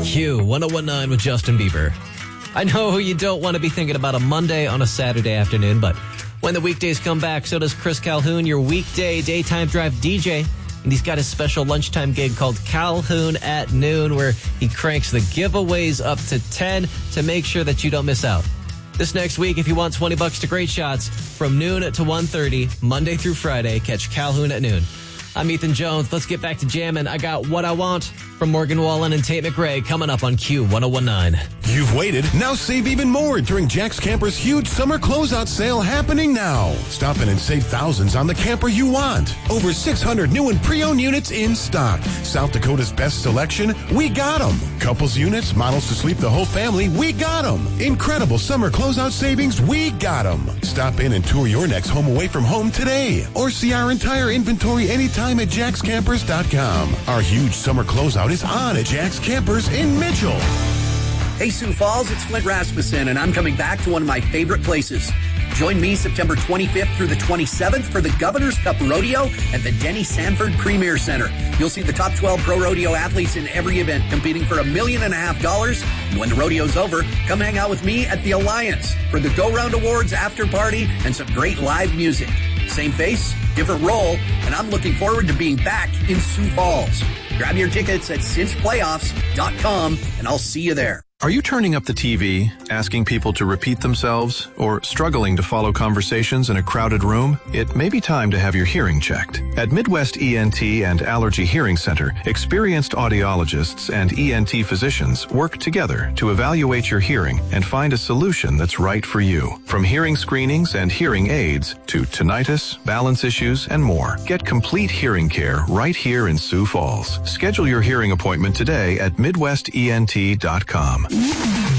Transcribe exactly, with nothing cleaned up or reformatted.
Q one oh one nine with Justin Bieber. I know you don't want to be thinking about a Monday on a Saturday afternoon, but when the weekdays come back, so does Chris Calhoun, your weekday daytime drive D J. And he's got his special lunchtime gig called Calhoun at Noon, where he cranks the giveaways up to ten to make sure that you don't miss out. This next week, if you want twenty bucks to Great Shots, from noon to one thirty, Monday through Friday, catch Calhoun at Noon. I'm Ethan Jones. Let's get back to jamming. I got What I Want from Morgan Wallen and Tate McRae coming up on Q one oh one nine. You've waited. Now save even more during Jack's Camper's huge summer closeout sale happening now. Stop in and save thousands on the camper you want. Over six hundred new and pre-owned units in stock. South Dakota's best selection, we got them. Couples units, models to sleep the whole family, we got them. Incredible summer closeout savings, we got them. Stop in and tour your next home away from home today. Or see our entire inventory anytime at jacks campers dot com. Our huge summer closeout is on at Jack's Campers in Mitchell. Hey, Sioux Falls, it's Flint Rasmussen, and I'm coming back to one of my favorite places. Join me September twenty-fifth through the twenty-seventh for the Governor's Cup Rodeo at the Denny Sanford Premier Center. You'll see the top twelve pro rodeo athletes in every event competing for a million and a half dollars. And when the rodeo's over, come hang out with me at the Alliance for the Go Round Awards after party and some great live music. Same face, different role, and I'm looking forward to being back in Sioux Falls. Grab your tickets at cinch playoffs dot com, and I'll see you there. Are you turning up the T V, asking people to repeat themselves, or struggling to follow conversations in a crowded room? It may be time to have your hearing checked. At Midwest E N T and Allergy Hearing Center, experienced audiologists and E N T physicians work together to evaluate your hearing and find a solution that's right for you. From hearing screenings and hearing aids to tinnitus, balance issues, and more. Get complete hearing care right here in Sioux Falls. Schedule your hearing appointment today at midwest E N T dot com.